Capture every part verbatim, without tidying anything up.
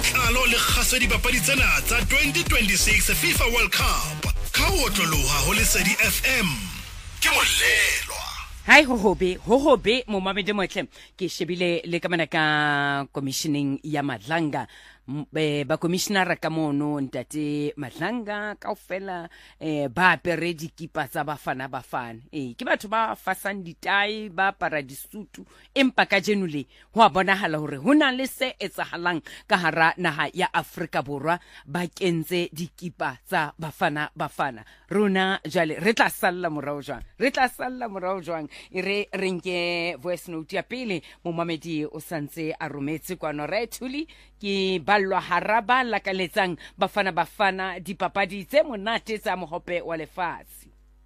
botlalo le kgaso dipapadi tsena tsa twenty twenty-six FIFA World Cup. Ka o tloloha ho Lesedi F M. Ke molelwa. Hai ho hobe ho hobe mo mamedi motle ke shebile le ka mana ka commissioning ya Madlanga ba commissioner ka mono ntate Madlanga kaofela eh ba pere dikipa tsa bafana bafana eh ke batho ba fasang ditai ba para disutu empa ka jenule ho bonahala hore hona le se etsahalang ka hara naha ya Afrika Borwa ba kentse dikipa tsa bafana bafana rona jale re tla salla morao jwang re tla salla morao jwang ire renke voice note ya pele mo mamedi o santse a rometse kwa no rethuli ke balwa haraba la kaletsang bafana bafana dipapadi tse monate tsa mohope wa lefatshe.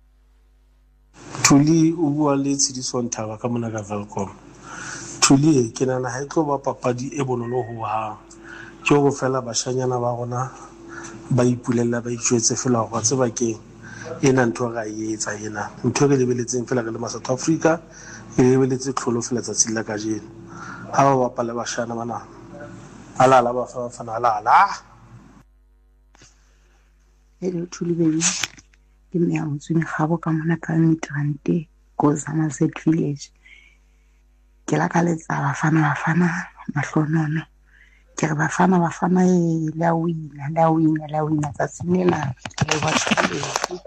Thuli o bua le Tshediso Ntaba ka mona ka Velcom. Thuli ke nana ha itlo ba papadi e bonolo ho ha ke go fela bashanyana ba rona ba ipulella ba itjwetse fela go tse bakeng ena ntho ga e etsa ena ntho ke lebeletseng fela ka le ma South Africa e lebeletse tlholo fela tsa tsilla ka jeno ha ba bapala bashana bana ala ala ba fa fana ala ala hello Thuli baby ke me a motsweng gabo ka mona ka migrante go Zama Z village ke la ka letsa bafana bafana mahlonono ke re bafana bafana e la wina la wina la wina tsa sinela le ba tsile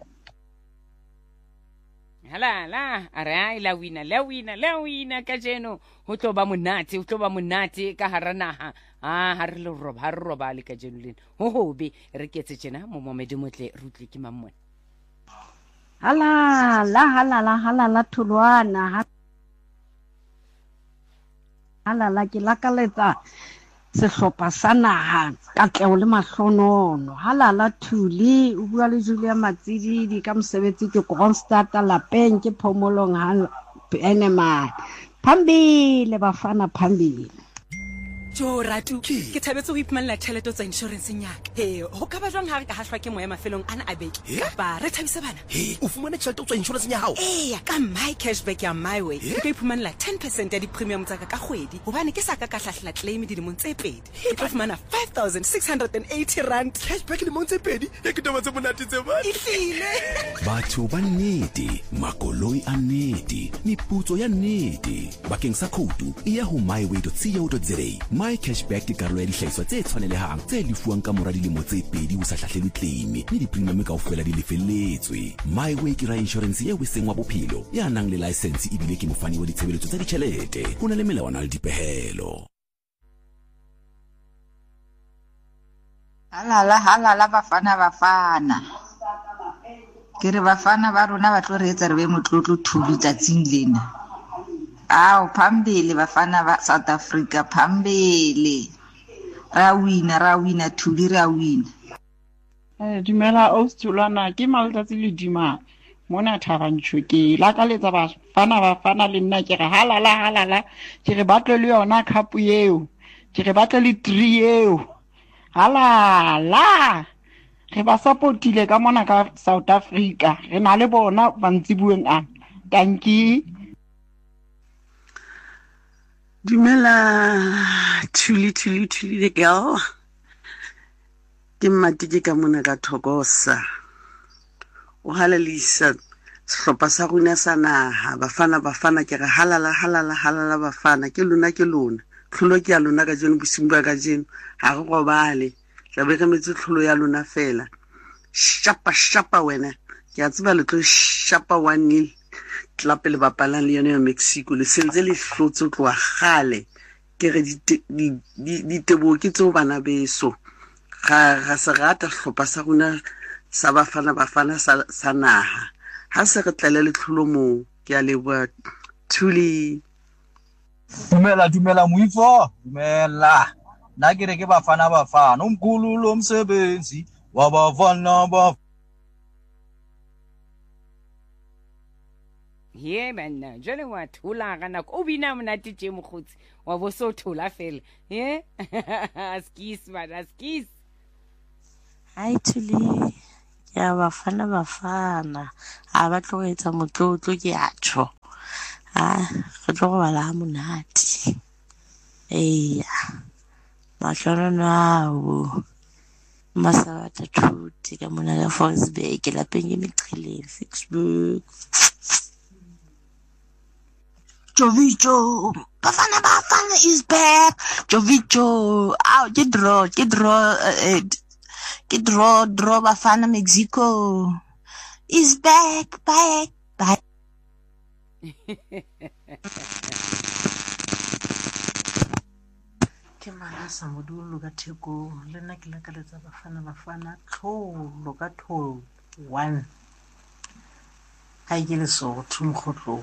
hala la ara la wina la wina la wina ka jeno ho tlo ba monate ho tlo ba monate ka hara naha ah ha re lo roba ha re roba le ka jeno lena ho hobe re ketse tjena mo momedi motle rutle ke mammona hala la hala la hala la thulwana hala la ke la kaletsa sehlopha sa naha ka tleo le mahlonono halala Thuli o bua le Julia Matsidi ka mosebetsi ke Kronstadt lapeng ke phomolong ha enema phambile bafana phambile jo ratu ke thabetse go ipmanela tšhelete tsa insurance nyaka he ho ka ba jwang ha re ka hahlwa ke moya mafelong ana a beke ba re thabisa bana He o fumane tšhelete tsa insurance ya hao eh ka my cashback ya my way ke tlo iphumanela ten percent ya di premium tsa ka ka kgwedi hobane ke sa ka ka hlahla claim di dimong tse pedi ke tlo fumana five thousand six hundred eighty rand cashback di mong tse pedi e ke taba tse monate tse ba ihlile batho ba nnete makoloi a nnete meputso ya nnete bakeng sa khoutu e ya ho myway dot co dot za my cashback ke karolo ya dihlahiswa tse tshwanelehang tse lefuwang ka mora dilemo tse pedi ho sa hlahlelwe claim le di-premium kaofela di lefelletswe myway ke ra insurance ye weseng wa bophelo ya nang le license ebile ke mofani wa ditshebeletso tsa ditjhelete ho na le melawana le dipehelo halala halala bafana bafana ke re bafana ba rona ba tlo re etsa re be motlotlo Thuli tsatsing lena Aw phambili bafana ba South Africa phambili ra wina ra wina Thuli ra wina eh dumela Australiana ke maletsatsi le dima mona Tharantsho ke la ka letsa bafana bafana le nna ke re halala halala ke re batle le yona cup yeo ke re batle le three yeo halala re ba supportile ka mona ka South Africa re na le bona ba ntsi bueng a danki Dumela Thuli Thuli Thuli the girl ke matike ka mona ka Thokosa o halalisa sehlopha sa rona sa naha bafana bafana ke re halala halala halala bafana ke lona ke lona tlholo ke ya lona ka jeno bosimba ka jeno ha re robale tla be re metse tlholo ya lona fela shapa shapa wena ke a tseba le tlo shapa one nil tla pele bapalang le yone ya Mexico le sentse le hlotse tloa gale ke re di di tebo ke tso bana beso ga ga se rata hlopha sa rona sa bafana bafana sa sa naha ha se re tlele le tlholo mo ke a leboa Thuli dumela dumela muifo dumela na ke re ke bafana bafana umkhulu lo msebenzi wabafana ba Ye bana jole wa thula kana ko bina monate tje mogotsi wa bo so thula fela ye skis bana skis Hi Thuli ya bafana bafana a ba tlo etsa motlotlo ke atsho ah re tlo go bala monate eya mahlonono ao Masawata Truth ka mona ka Forsberg lapeng e meqheleng Fixburg Jovicho Bafana Bafana is back Jovicho out ke draw ke draw uh, ke draw draw Bafana Mexico is back back back ke malasa modulu ka theko le nna ke lakaletsa Bafana Bafana tlholo ka tlholo one ha ke le so thumkhotlo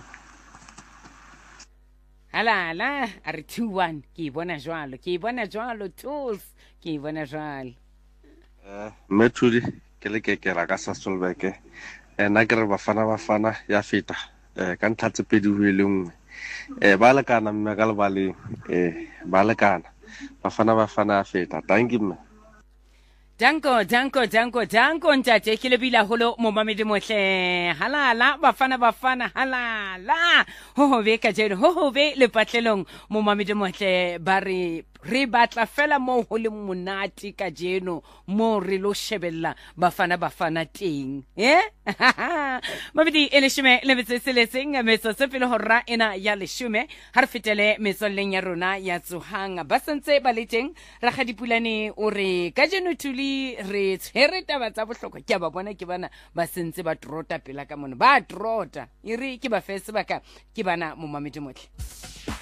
Hala hala a re two one ke bona jwalo ke bona jwalo tools ke bona jwalo eh methudi ke le ke ke ra ka Sasolbeke eh na ke re Bafana Bafana ya feta eh ka nthatse pedi ho ile nngwe eh ba lekana mme ka le baleng eh ba lekana Bafana Bafana ya feta thank you mme Danko, danko, danko, danko, ntate, ke lebila holo momamedi mohle, halala, Bafana Bafana, halala, hohove ka jeno, hohove le patlelong, momamedi mohle, bari, re batla fela mo ho le monate ka jeno, mo re lo shebella Bafana Bafana ting, eh? Mamedi, e leshume, le metso seleseng, metso sepile horra ena ya leshume, har fitele metso leng ya rona ya tsohang, basantse baleteng, rakgadipulane o re ka jeno tuli re tshwere taba tsa bohlokwa ke ba bona ke bana ba sentse ba trota pela ka mona ba trota e re ke ba fe sebaka ke bana momamedi motle